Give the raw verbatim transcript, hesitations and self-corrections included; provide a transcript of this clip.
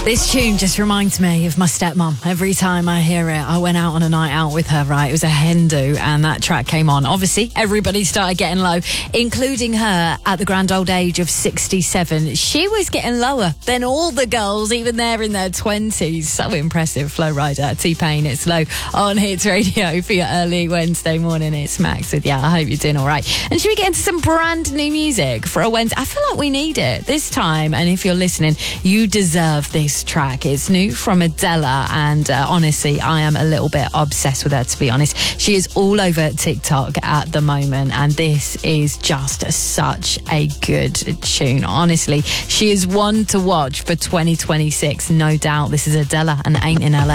This tune just reminds me of my stepmom. Every time I hear it, I went out on a night out with her, right? It was a hen do, and that track came on. Obviously, everybody started getting low, including her at the grand old age of sixty-seven. She was getting lower than all the girls, even there in their twenties. So impressive. Flow Rider, T-Pain, it's Low on Hits Radio for your early Wednesday morning. It's Max with ya. I hope you're doing all right. And should we get into some brand new music for a Wednesday? I feel like we need it this time. And if you're listening, you deserve this track. It's new from Adela, and uh, honestly, I am a little bit obsessed with her, to be honest. She is all over TikTok at the moment, and this is just such a good tune. Honestly, she is one to watch for twenty twenty-six, no doubt. This is Adela and Ain't in L A.